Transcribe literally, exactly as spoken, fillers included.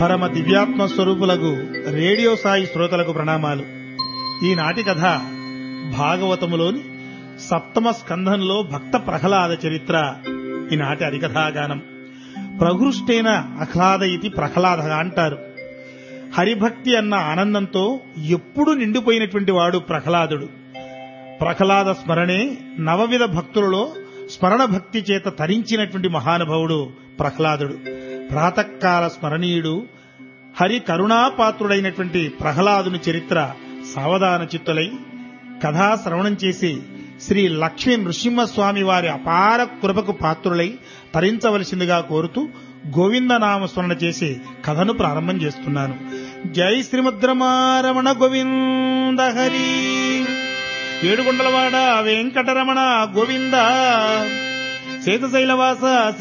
పరమ దివ్యాత్మ స్వరూపులకు రేడియో సాయి శ్రోతలకు ప్రణామాలు. ఈనాటి కథ భాగవతములోని సప్తమ స్కంధంలో భక్త ప్రహ్లాద చరిత్ర. ఈనాటి హరికథాగానం. ప్రహృష్టేన ఆహ్లాద ఇది ప్రహ్లాద అంటారు. హరిభక్తి అన్న ఆనందంతో ఎప్పుడు నిండిపోయినటువంటి వాడు ప్రహ్లాదుడు. ప్రహ్లాద స్మరణే నవవిధ భక్తులలో స్మరణ భక్తి చేత తరించినటువంటి మహానుభావుడు ప్రహ్లాదుడు. ప్రాతకాల స్మరణీయుడు, హరి కరుణాపాత్రుడైనటువంటి ప్రహ్లాదుని చరిత్ర సావధాన చిత్తులై కథా శ్రవణం చేసి శ్రీ లక్ష్మీ నృసింహస్వామి వారి అపార కృపకు పాత్రులై తరించవలసిందిగా కోరుతూ గోవిందనామ స్మరణ చేసి కథను ప్రారంభం చేస్తున్నాను. జై శ్రీమద్రమారమణ గోవింద హరి. ఏడుకొండలవాడ వెంకటరమణ గోవింద. శేషశైలవాస